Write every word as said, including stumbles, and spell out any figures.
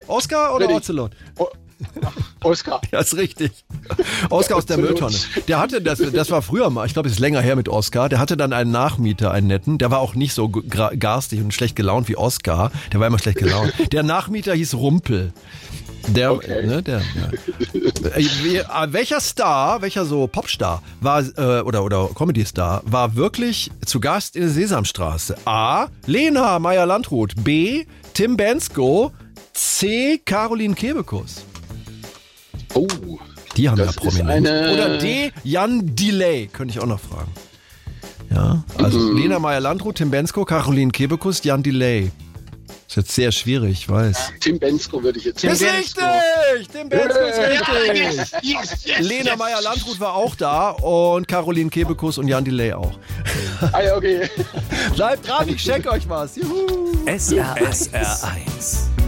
Oskar oder Ocelot? O- Oskar. Ja, ist richtig. Oskar aus der Mülltonne. Der hatte, das, das war früher mal, ich glaube, es ist länger her mit Oskar, der hatte dann einen Nachmieter, einen netten, der war auch nicht so gra- garstig und schlecht gelaunt wie Oskar, der war immer schlecht gelaunt. Der Nachmieter hieß Rumpel. Der, Okay. ne, der, ja. Äh, wie- äh, welcher Star, welcher so Popstar war, äh, oder, oder Comedy-Star, war wirklich zu Gast in der Sesamstraße? A. Lena Meyer-Landrut. B. Tim Bendzko. C. Caroline Kebekus. Oh, Die haben das ja ist prominent. eine- Oder D. Jan Delay, könnte ich auch noch fragen. Ja, also Mhm. Lena Meyer-Landrut, Tim Bendzko, Caroline Kebekus, Jan Delay. Ist jetzt sehr schwierig, ich weiß. Tim Bendzko würde ich jetzt Ist sagen. richtig! Tim Bendzko ist richtig! Yes, yes, yes, Lena yes. Meyer-Landrut war auch da und Caroline Kebekus und Jan Delay auch. Ah, ja, okay. Bleibt dran, ich check euch was. Juhu! S R eins.